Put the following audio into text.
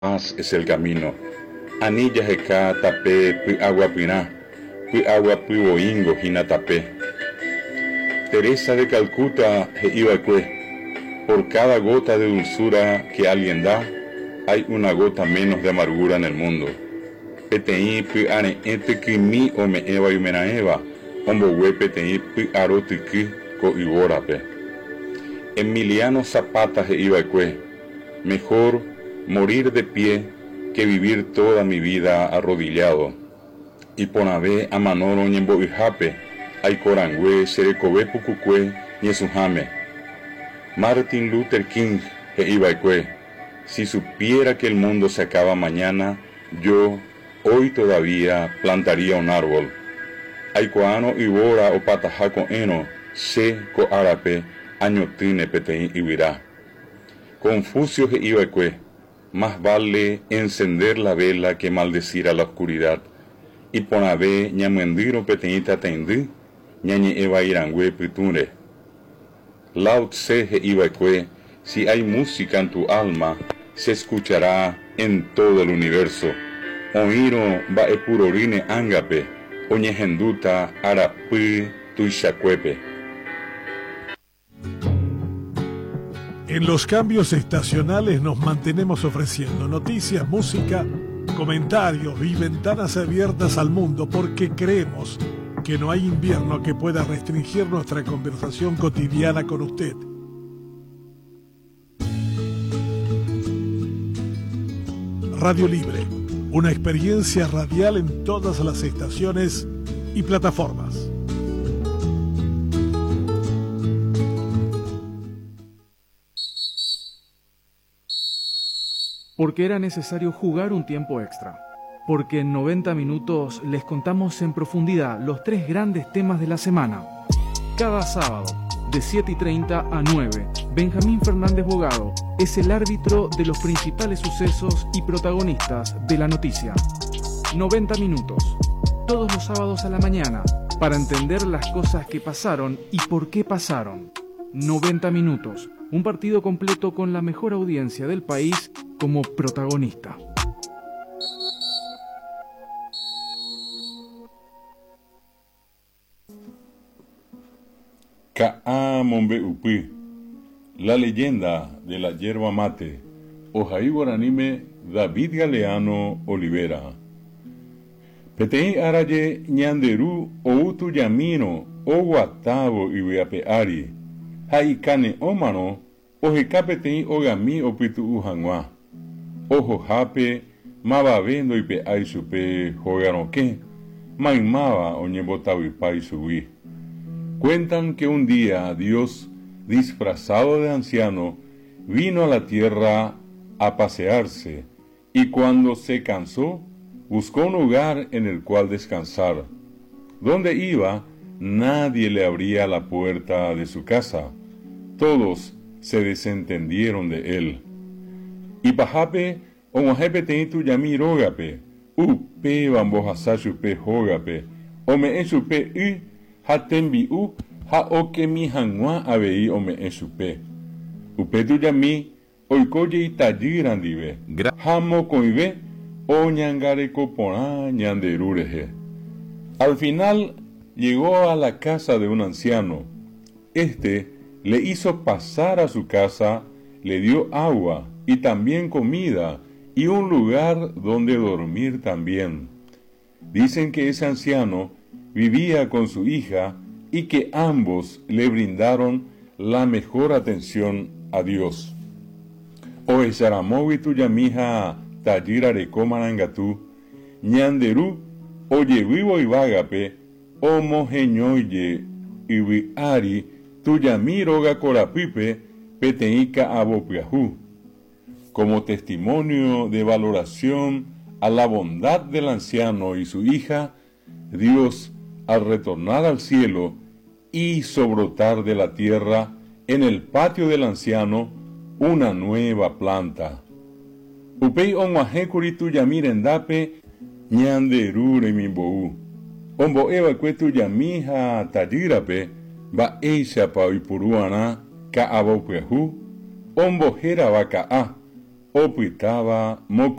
Paz es el camino. Anilla jeca tapé pi agua piná, pi agua pi boingo hina tapé. Teresa de Calcuta iba por cada gota de dulzura que alguien da, hay una gota menos de amargura en el mundo. Peteí pi ane ente kimi o me eva y menaeva, ombo we peteí pi arotiki ko iborape. Emiliano Zapata iba mejor morir de pie que vivir toda mi vida arrodillado. Y ponabe a manoro ñembo ijape, ay corangüe, serecobé pucucue, ñesujame. Martin Luther King iba si supiera que el mundo se acaba mañana, yo hoy todavía plantaría un árbol. Ay coano ibora o patajaco eno, se co árape, añotine peteín ibirá. Confucio iba más vale encender la vela que maldecir a la oscuridad. Y ponabe ñamendiro peteñita tendí, ñañe eva irangüe piture. Lao Tse iba si hay música en tu alma, se escuchará en todo el universo. Oiro va epurorine angape, oñejenduta arapi tuishacuepe. En los cambios estacionales nos mantenemos ofreciendo noticias, música, comentarios y ventanas abiertas al mundo porque creemos que no hay invierno que pueda restringir nuestra conversación cotidiana con usted. Radio Libre, una experiencia radial en todas las estaciones y plataformas. Porque era necesario jugar un tiempo extra. Porque en 90 minutos les contamos en profundidad los 3 grandes temas de la semana. Cada sábado, de 7:30 a 9, Benjamín Fernández Bogado es el árbitro de los principales sucesos y protagonistas de la noticia. 90 minutos, todos los sábados a la mañana, para entender las cosas que pasaron y por qué pasaron. 90 minutos, un partido completo con la mejor audiencia del país como protagonista. Ka'a Mombe Upi, la leyenda de la yerba mate, Ojaí Guaranime David Galeano Olivera. Peteí Araye Ñanderú Outu Yamino Oguatavo Ibeapeari, Haikane Omano, Ojekapetei Ogami Opitu Ujanwa, Ojo Jape, Mabavendo Ipe Aisupe Jogaroque, Maimaba Oñebotawipai Subí. Cuentan que un día Dios, disfrazado de anciano, vino a la tierra a pasearse, y cuando se cansó, buscó un lugar en el cual descansar. Donde iba, nadie le abría la puerta de su casa. Todos se desentendieron de él. Y pajape, omojepe tenitu yami rogape, upe bambojasashupe jogape, ome ensupe hatembi ha oke mi hanwa abei ome ensupe. Upetu yami oikoye itayirandive, hamo koive o ñangare kopora ñanderureje. Al final llegó a la casa de un anciano. Este le hizo pasar a su casa, le dio agua y también comida y un lugar donde dormir también. Dicen que ese anciano vivía con su hija y que ambos le brindaron la mejor atención a Dios. O esaramovitu yamija tayirareko marangatu, ñanderu oye vivo y vágape, homogeñoye iwiari tuyamiroga corapipe peteika abopiahu. Como testimonio de valoración a la bondad del anciano y su hija, Dios, al retornar al cielo, hizo brotar de la tierra en el patio del anciano una nueva planta. Upei onwahekuri tuyamirendape ñanderure mimbou. Ombo eva kwe tuyamija tayirape ba eisha pa uipuruana ka abopehu ombo hera baka a opitaba